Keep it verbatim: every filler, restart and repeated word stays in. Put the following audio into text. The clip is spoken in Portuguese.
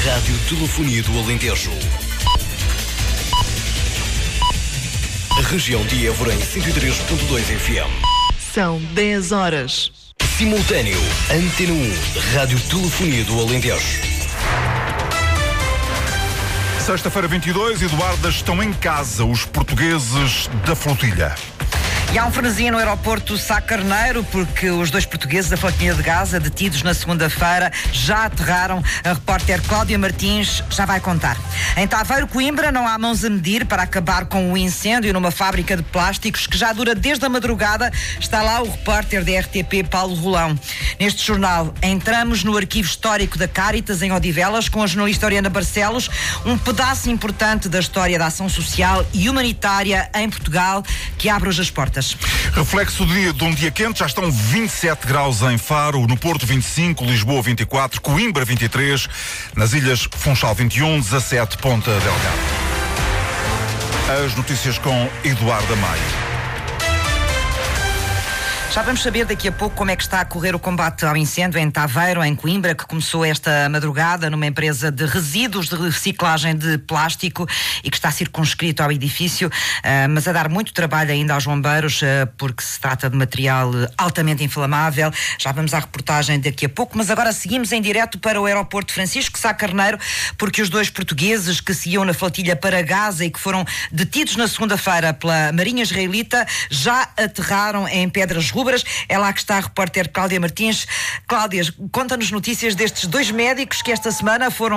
Rádio Telefonia do Alentejo. A região de Évora em cento e três ponto dois F M. São dez horas. Simultâneo, Antena um, Rádio Telefonia do Alentejo. Sexta-feira vinte e dois, Eduarda, estão em casa os portugueses da flotilha. E há um frenesia no aeroporto Sá Carneiro, porque os dois portugueses da flotilha de Gaza, detidos na segunda-feira, já aterraram. A repórter Cláudia Martins já vai contar. Em Taveiro, Coimbra, não há mãos a medir para acabar com o incêndio numa fábrica de plásticos que já dura desde a madrugada. Está lá o repórter da R T P, Paulo Rolão. Neste jornal, entramos no arquivo histórico da Cáritas, em Odivelas, com a jornalista Oriana Barcelos, um pedaço importante da história da ação social e humanitária em Portugal, que abre hoje as portas. Reflexo de, de um dia quente, já estão vinte e sete graus em Faro, no Porto vinte e cinco, Lisboa vinte e quatro, Coimbra vinte e três, nas Ilhas Funchal vinte e um, dezassete Ponta Delgado. As notícias com Eduarda Maia. Já vamos saber daqui a pouco como é que está a correr o combate ao incêndio em Taveiro, em Coimbra, que começou esta madrugada numa empresa de resíduos de reciclagem de plástico e que está circunscrito ao edifício, uh, mas a dar muito trabalho ainda aos bombeiros, uh, porque se trata de material altamente inflamável. Já vamos à reportagem daqui a pouco, mas agora seguimos em direto para o aeroporto Francisco Sá Carneiro, porque os dois portugueses que se iam na flotilha para Gaza e que foram detidos na segunda-feira pela Marinha Israelita já aterraram em Pedras Rubras. É lá que está a repórter Cláudia Martins. Cláudia, conta-nos notícias destes dois médicos que esta semana foram